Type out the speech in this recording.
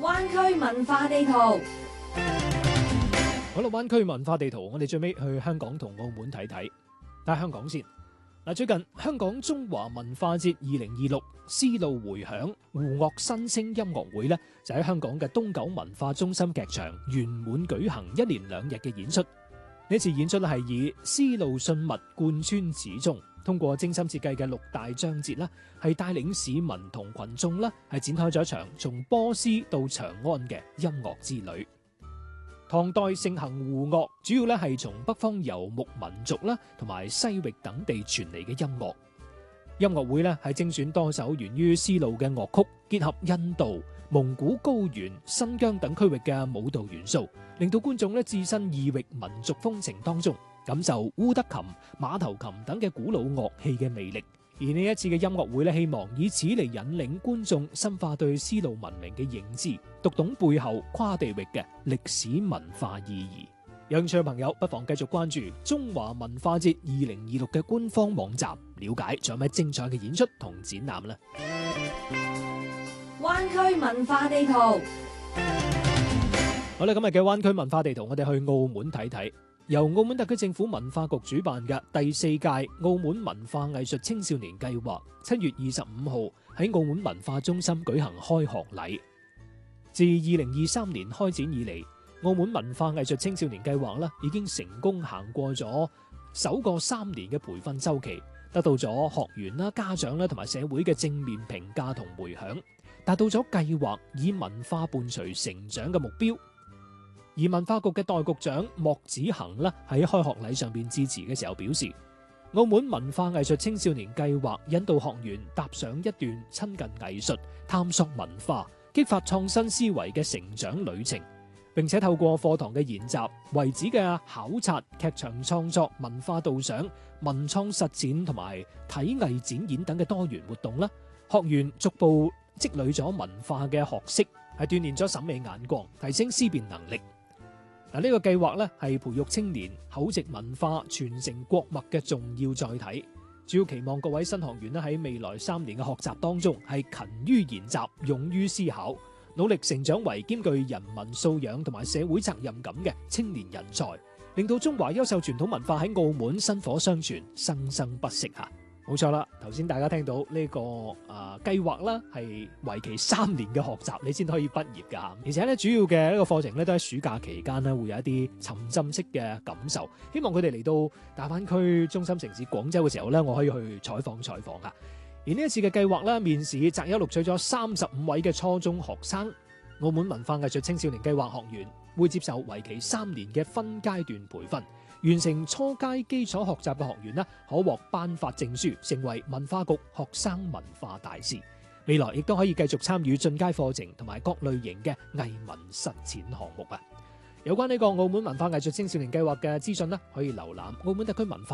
灣區文化地圖。 好啦，灣區文化地圖，我哋最尾去香港同澳門睇睇。睇下香港先。最近香港中華文化節2026絲路回響湖樂新聲音樂會呢，就喺香港嘅東九文化中心劇場圓滿舉行1連2日嘅演出。呢次演出咧係以絲路信物貫穿始終，通過精心設計嘅6大章節啦，係帶領市民同群眾啦，係展開咗一場從波斯到長安嘅音樂之旅。唐代盛行胡樂，主要咧係從北方游牧民族啦，同埋西域等地傳嚟嘅音樂。音樂會咧係精選多首源於絲路嘅樂曲，結合印度、蒙古高原、新疆等區域嘅舞蹈元素，令到觀眾咧置身異域民族風情當中，感受烏德琴、馬頭琴等嘅古老樂器嘅魅力。而呢一次嘅音樂會咧，希望以此嚟引領觀眾深化對絲路文明嘅認知，讀懂背後跨地域嘅歷史文化意義。有興趣嘅朋友不妨繼續關注中華文化節2026嘅官方網站，了解仲有咩精彩嘅演出同展覽啦。 灣區文化地圖。 好啦，今日嘅灣區文化地圖，我哋去澳門睇睇。由澳門特區政府文化局主辦嘅第4屆澳門文化藝術青少年計劃，7月25號喺澳門文化中心舉行開學禮。自2023年開展以嚟，澳門文化藝術青少年計劃已經成功行過咗首個3年嘅培訓週期，得到咗學員啦、家長啦同埋社會嘅正面評價同回響，達到咗計劃以文化伴隨成長嘅目標。而文化局嘅代局長莫子恒喺開學禮上邊致辭嘅時候表示，澳門文化藝術青少年計劃引導學員踏上一段親近藝術、探索文化、激發創新思維嘅成長旅程，並且透過課堂嘅研習、遺址嘅考察、劇場創作、文化導賞、文創實踐同埋體藝展演等嘅多元活動啦，學員逐步積累咗文化嘅學識，係鍛煉咗審美眼光，提升思辨能力。呢個計劃係培育青年厚植文化、傳承國脈嘅重要載體，主要期望各位新學員喺未來3年嘅學習當中係勤於研習、勇於思考，努力成長為兼具人文素養同埋社會責任感嘅青年人才，令到中華優秀傳統文化喺澳門薪火相傳、生生不息嚇。冇錯啦，頭先大家聽到呢個計劃啦，係為期3年嘅學習，你先可以畢業㗎嚇。而且咧，主要嘅呢個課程咧都喺暑假期間咧會有一啲沉浸式嘅感受。希望佢哋嚟到大灣區中心城市廣州嘅時候咧，我可以去採訪嚇。而呢一次嘅計劃咧，面試擇優錄取咗35位嘅初中學生。澳門文化藝術青少年計劃學員會接受為期3年嘅分階段培訓。完成初階基礎學習嘅學員可獲頒發證書，成為文化局學生文化大使。未來亦都可以繼續參與進階課程同埋各類型嘅藝文實踐項目啊！有關呢個澳門文化藝術青少年計劃嘅資訊可以瀏覽澳門特區文化